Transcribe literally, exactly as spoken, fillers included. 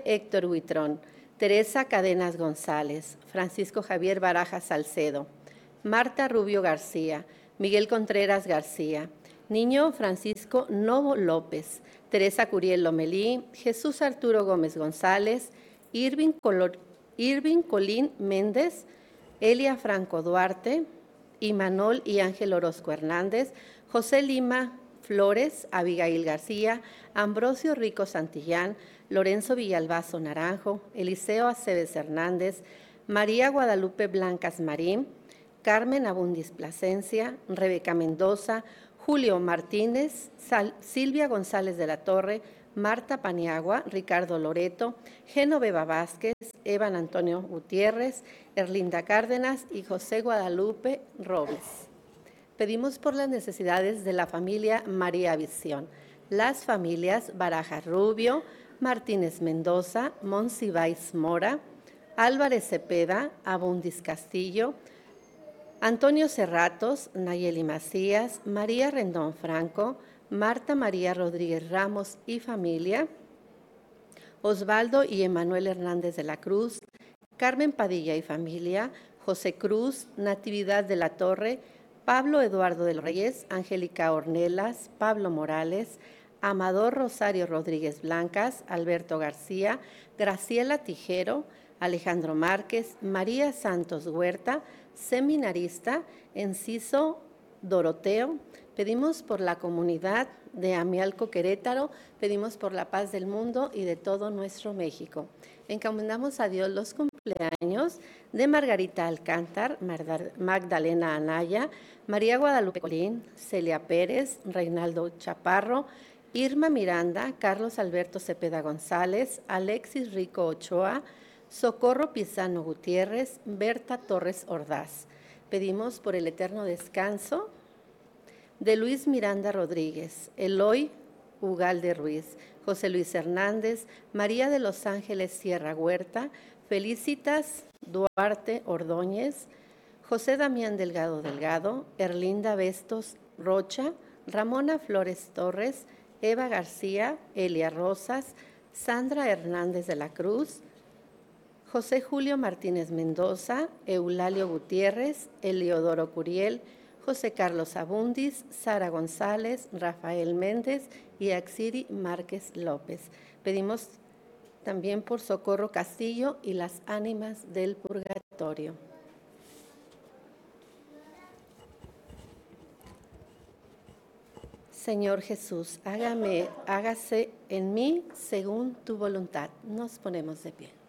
Héctor Huitrón, Teresa Cadenas González, Francisco Javier Baraja Salcedo, Marta Rubio García, Miguel Contreras García, Niño Francisco Novo López, Teresa Curiel Lomelí, Jesús Arturo Gómez González, Irving, Color, Irving Colín Méndez, Elia Franco Duarte, Imanol y Ángel Orozco Hernández, José Lima Flores, Abigail García, Ambrosio Rico Santillán, Lorenzo Villalbazo Naranjo, Eliseo Aceves Hernández, María Guadalupe Blancas Marín, Carmen Abundis Plasencia, Rebeca Mendoza, Julio Martínez, Sal, Silvia González de la Torre, Marta Paniagua, Ricardo Loreto, Genoveva Vázquez, Evan Antonio Gutiérrez, Erlinda Cárdenas y José Guadalupe Robles. Pedimos por las necesidades de la familia María Visión, las familias Baraja Rubio, Martínez Mendoza, Monsiváis Mora, Álvarez Cepeda, Abundis Castillo, Antonio Cerratos, Nayeli Macías, María Rendón Franco, Marta María Rodríguez Ramos y familia, Osvaldo y Emanuel Hernández de la Cruz, Carmen Padilla y familia, José Cruz, Natividad de la Torre, Pablo Eduardo del Reyes, Angélica Ornelas, Pablo Morales, Amador Rosario Rodríguez Blancas, Alberto García, Graciela Tijero, Alejandro Márquez, María Santos Huerta, seminarista, Enciso Doroteo. Pedimos por la comunidad de Amialco Querétaro, pedimos por la paz del mundo y de todo nuestro México. Encomendamos a Dios los cumpleaños de Margarita Alcántar, Magdalena Anaya, María Guadalupe Colín, Celia Pérez, Reinaldo Chaparro, Irma Miranda, Carlos Alberto Cepeda González, Alexis Rico Ochoa, Socorro Pizano Gutiérrez, Berta Torres Ordaz. Pedimos por el eterno descanso de Luis Miranda Rodríguez, Eloy Ugalde Ruiz, José Luis Hernández, María de los Ángeles Sierra Huerta, Felicitas Duarte Ordóñez, José Damián Delgado Delgado, Erlinda Vestos Rocha, Ramona Flores Torres, Eva García, Elia Rosas, Sandra Hernández de la Cruz, José Julio Martínez Mendoza, Eulalio Gutiérrez, Eliodoro Curiel, José Carlos Abundis, Sara González, Rafael Méndez y Axiri Márquez López. Pedimos también por Socorro Castillo y las ánimas del purgatorio. Señor Jesús, hágame, hágase en mí según tu voluntad. Nos ponemos de pie.